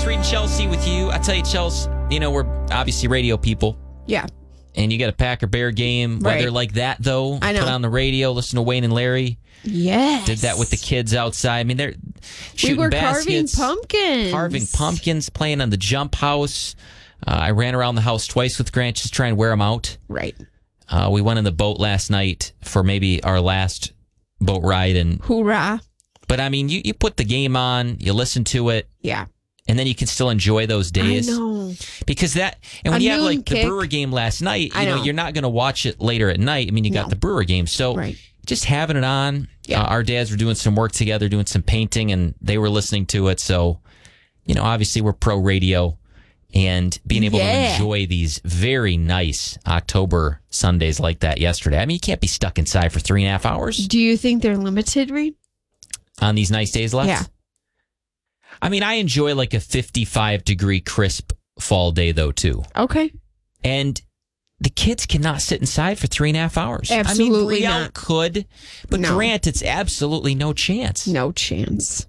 Reed and Chelsea with you. I tell you, Chelsea, we're obviously radio people. Yeah. And you got a Packer-Bear game. Right. Weather like that, though. I know. Put on the radio, listen to Wayne and Larry. Yes. Did that with the kids outside. I mean, they're shooting we were baskets. carving pumpkins, playing on the jump house. I ran around the house twice with Grant just trying to wear them out. Right. We went in the boat last night for maybe our last boat ride. Hoorah. But, I mean, you put the game on, you listen to it. Yeah. And then you can still enjoy those days. I know. Because and when you have like the Brewer game last night, you're not going to watch it later at night. I mean, you got the Brewer game. So just having it on, our dads were doing some work together, doing some painting, and they were listening to it. So, obviously we're pro radio, and being able to enjoy these very nice October Sundays like that yesterday. I mean, you can't be stuck inside for 3.5 hours. Do you think they're limited, Reed? On these nice days left? Yeah. I mean, I enjoy like a 55-degree crisp fall day, though, too. Okay. And the kids cannot sit inside for 3.5 hours. Absolutely I mean, Brielle not. could, but Grant, it's absolutely no chance. No chance.